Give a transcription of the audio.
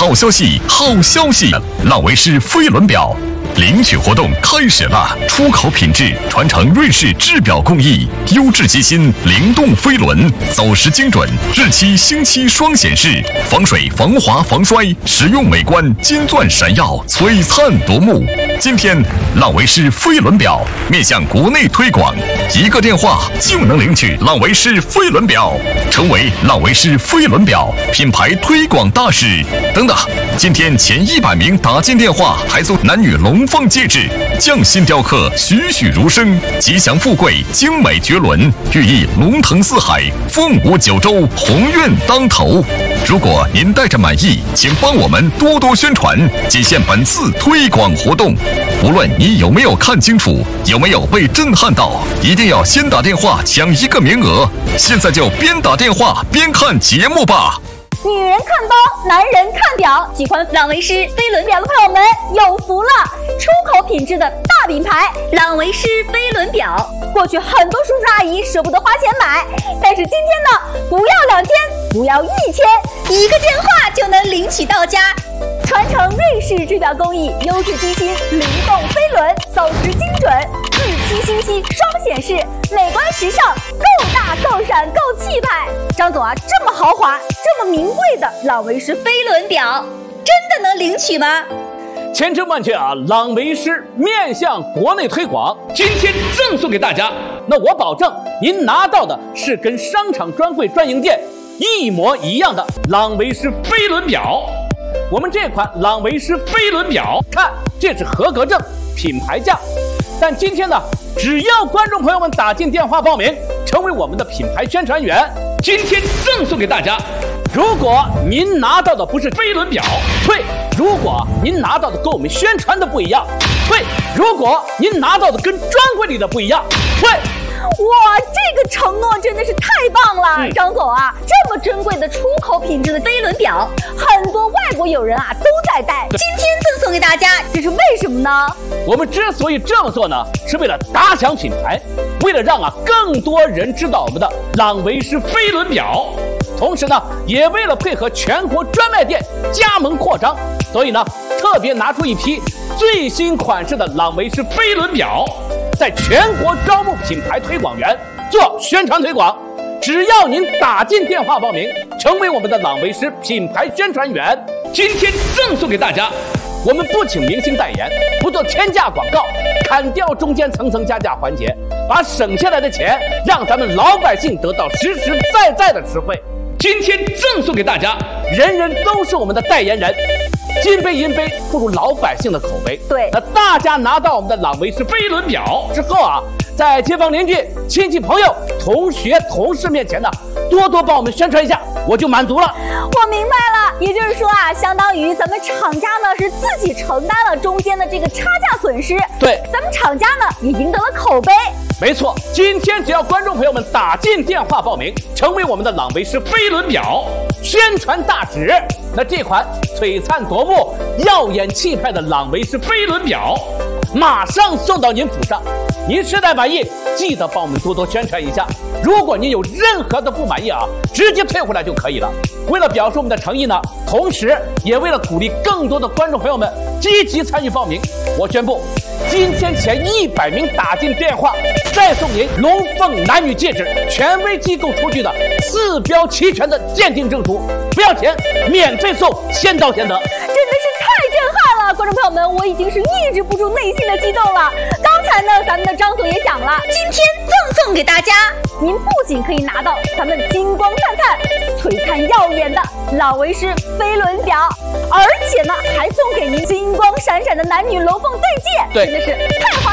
好消息，好消息！浪维诗飞轮表领取活动开始了，出口品质，传承瑞士制表工艺，优质机芯，灵动飞轮，走时精准，日期星期双显示，防水、防滑、防摔，实用美观，金钻闪耀，璀璨夺目。今天，浪维诗飞轮表面向国内推广，一个电话就能领取浪维诗飞轮表，成为浪维诗飞轮表品牌推广大使。等等，今天前100名打进电话还送男女龙凤戒指，匠心雕刻，栩栩如生，吉祥富贵，精美绝伦，寓意龙腾四海，凤舞九州，鸿运当头。如果您带着满意，请帮我们多多宣传，仅限本次推广活动。无论你有没有看清楚，有没有被震撼到，一定要先打电话抢1个名额。现在就边打电话边看节目吧。 女人看包，男人看表，喜欢浪维诗飞轮表的朋友们有福了！出口品质的大品牌浪维诗飞轮表，过去很多叔叔阿姨舍不得花钱买，但是今天呢，不要2000，不要1000，一个电话就能领取到家。传承瑞士制表工艺，优质机芯，灵动飞轮，走时精准，日期星期双显示，美观时尚，够大够闪够气派。张总啊，这么豪华，这么名贵的浪维诗飞轮表，真的能领取吗？ 千真万确啊！浪维诗面向国内推广，今天赠送给大家。那我保证，您拿到的是跟商场专柜专营店一模一样的浪维诗飞轮表。我们这款浪维诗飞轮表，看这是合格证，品牌价。但今天呢，只要观众朋友们打进电话报名，成为我们的品牌宣传员，今天赠送给大家。如果您拿到的不是飞轮表，退；如果您拿到的跟我们宣传的不一样，退；如果您拿到的跟专柜里的不一样，退。 哇，这个承诺真的是太棒了，张总啊，这么珍贵的出口品质的飞轮表，很多外国友人啊都在戴，今天赠送给大家，这是为什么呢？ 我们之所以这么做呢，是为了打响品牌，为了让更多人知道我们的浪维诗飞轮表，同时呢，也为了配合全国专卖店加盟扩张，所以呢，特别拿出一批最新款式的浪维诗飞轮表，在全国招募品牌推广员做宣传推广。只要您打进电话报名，成为我们的浪维诗品牌宣传员，今天赠送给大家。我们不请明星代言，不做天价广告，砍掉中间层层加价环节，把省下来的钱让咱们老百姓得到实实在在的实惠。今天赠送给大家，人人都是我们的代言人，金杯银杯不如老百姓的口碑。 对， 那大家拿到我们的浪维诗飞轮表之后啊，在街坊邻居、亲戚朋友、同学同事面前呢，多多帮我们宣传一下，我就满足了。 我明白了，也就是说啊，相当于咱们厂家呢是自己承担了中间的这个差价损失， 对， 咱们厂家呢也赢得了口碑。 没错，今天只要观众朋友们打进电话报名，成为我们的浪维诗飞轮表宣传大使，那这款璀璨夺目、耀眼气派的浪维诗飞轮表马上送到您府上。您实在满意，记得帮我们多多宣传一下。如果您有任何的不满意啊，直接退回来就可以了。为了表示我们的诚意呢，同时也为了鼓励更多的观众朋友们积极参与报名，我宣布，今天前100名打进电话，再送您龙凤男女戒指，权威机构出具的4标齐全的鉴定证书，不要钱，免费送，先到先得。 真的是太震撼了，观众朋友们，我已经是抑制不住内心的激动了。刚才呢，咱们的张总也讲了，今天赠送给大家，您不仅可以拿到咱们金光灿灿、璀璨耀眼的浪维诗飞轮表，而且呢，还送给您金光闪闪的男女龙凤对戒， 对， 真的是太划算了。